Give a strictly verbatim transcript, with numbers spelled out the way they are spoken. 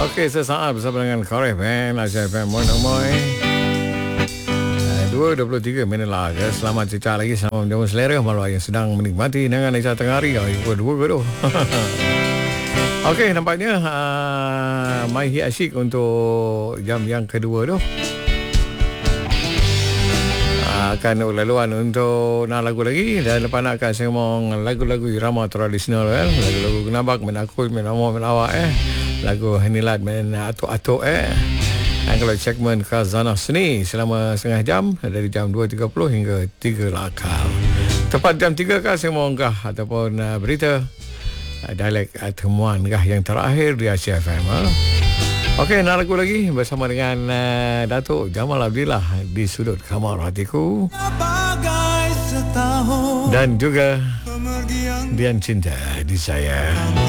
Okey, sesaat bersama dengan Korek Band Asia F M Moy dua dua puluh tiga minit lah. Selamat cecah lagi, selamat menjamu selera malu yang sedang menikmati dengan Aisyah tengah hari. Oh, dua ke tu. Okey, nampaknya uh, Mai Hi asyik untuk jam yang kedua tu. Akan laluan untuk nak lagu lagi, dan lepas nak akan sembang lagu-lagu irama tradisional kan, lagu-lagu kenabak menakut menamo melawak eh, lagu henilat men atuk-atuk eh. Dan kalau segmen Khazanah Seni selama setengah jam dari jam dua tiga puluh hingga tiga lakal. Tepat jam tiga kah sembang kah ataupun uh, berita uh, dialek uh, temuan kah yang terakhir di Asia F M. Ha? Okey, nak lagu lagi bersama dengan uh, Datuk Jamal Abdillah di Sudut Kamar Hatiku. Dan juga Dian Cinta di Saya.